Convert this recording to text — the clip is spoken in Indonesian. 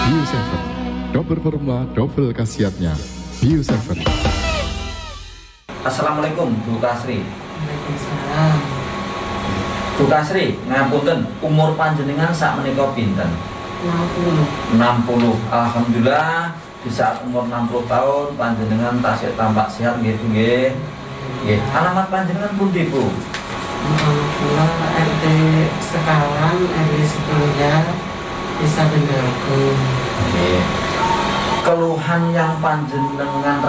Bio7, double formula, double khasiatnya. Bio7. Assalamualaikum Bu Kasri. Waalaikumsalam. Bu Kasri, ngapunten, umur panjenengan sakmenika pinten? 60. 60. Alhamdulillah di saat umur 60 tahun panjenengan tasih tampak sehat nggih Bu nggih. Nggih, alamat panjenengan pundi Bu? Alhamdulillah RT Sekawan, RW 10 Desa Bendaku. Nggih. Keluhan yang panjenengan